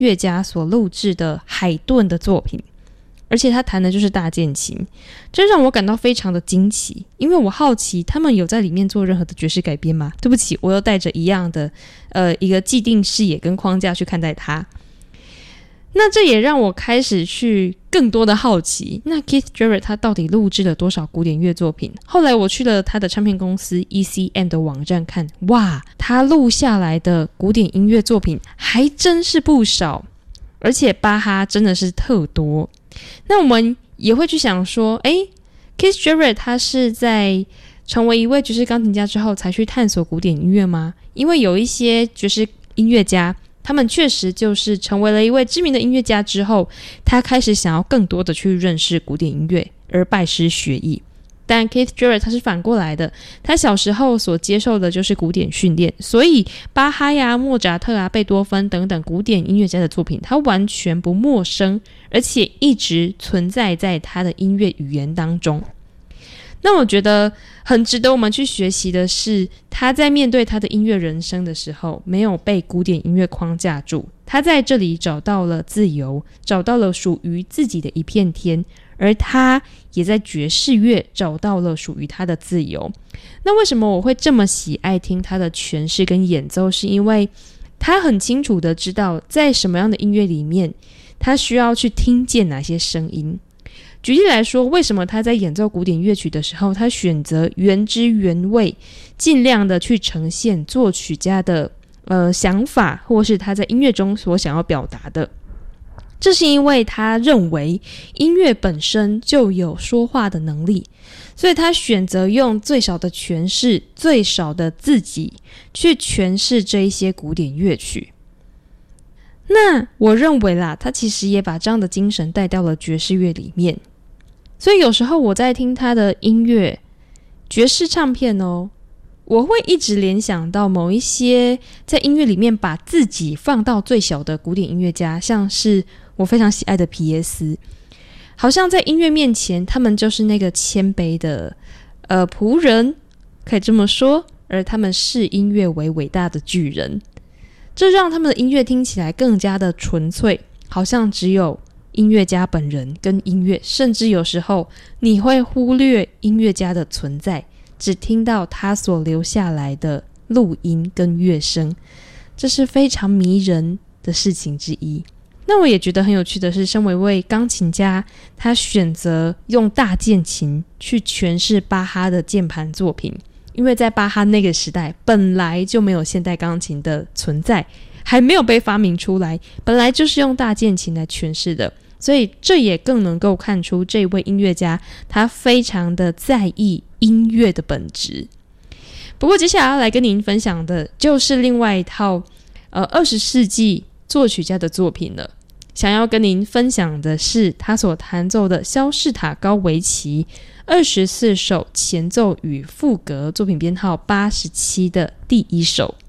乐家所录制的海顿的作品，而且他弹的就是大键琴，这让我感到非常的惊奇，因为我好奇他们有在里面做任何的爵士改编吗？对不起，我又带着一样的一个既定视野跟框架去看待它。那这也让我开始去更多的好奇，那 Keith Jarrett 他到底录制了多少古典乐作品？后来我去了他的唱片公司 ECM 的网站看，哇，他录下来的古典音乐作品还真是不少，而且巴哈真的是特多。那我们也会去想说Keith Jarrett 他是在成为一位爵士钢琴家之后才去探索古典音乐吗？因为有一些爵士音乐家他们确实就是成为了一位知名的音乐家之后，他开始想要更多的去认识古典音乐而拜师学艺。但 Keith Jarrett 他是反过来的，他小时候所接受的就是古典训练，所以巴哈呀、莫扎特啊、贝多芬等等古典音乐家的作品他完全不陌生，而且一直存在在他的音乐语言当中。那我觉得很值得我们去学习的是，他在面对他的音乐人生的时候没有被古典音乐框架住，他在这里找到了自由，找到了属于自己的一片天，而他也在爵士乐找到了属于他的自由。那为什么我会这么喜爱听他的诠释跟演奏，是因为他很清楚的知道在什么样的音乐里面他需要去听见哪些声音。举例来说，为什么他在演奏古典乐曲的时候他选择原汁原味，尽量的去呈现作曲家的想法，或是他在音乐中所想要表达的。这是因为他认为音乐本身就有说话的能力，所以他选择用最少的诠释，最少的自己去诠释这一些古典乐曲。那我认为啦，他其实也把这样的精神带到了爵士乐里面。所以有时候我在听他的音乐爵士唱片我会一直联想到某一些在音乐里面把自己放到最小的古典音乐家，像是我非常喜爱的皮耶斯，好像在音乐面前他们就是那个谦卑的仆人，可以这么说，而他们视音乐为伟大的巨人，这让他们的音乐听起来更加的纯粹，好像只有音乐家本人跟音乐，甚至有时候你会忽略音乐家的存在，只听到他所留下来的录音跟乐声，这是非常迷人的事情之一。那我也觉得很有趣的是，身为一位钢琴家，他选择用大键琴去诠释巴哈的键盘作品，因为在巴哈那个时代本来就没有现代钢琴的存在，还没有被发明出来，本来就是用大键琴来诠释的，所以这也更能够看出这位音乐家他非常的在意音乐的本质。不过接下来要来跟您分享的就是另外一套20世纪作曲家的作品了。想要跟您分享的是他所弹奏的肖士塔高维奇24首前奏与赋格作品编号87的第一首。